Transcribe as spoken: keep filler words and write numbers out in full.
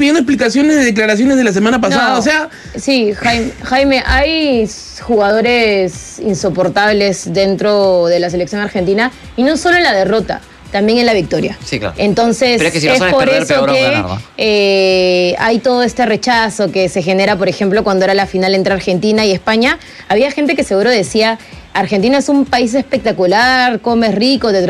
pidiendo explicaciones de declaraciones de la semana pasada, No, o sea... Sí, Jaime, Jaime, hay jugadores insoportables dentro de la selección argentina, y no solo en la derrota, también en la victoria. Sí, claro. Entonces, Pero es que si no es sabes por perder, eso peor aún que ganar, ¿no? eh, hay todo este rechazo que se genera, por ejemplo, cuando era la final entre Argentina y España. Había gente que seguro decía, Argentina es un país espectacular, comes rico, te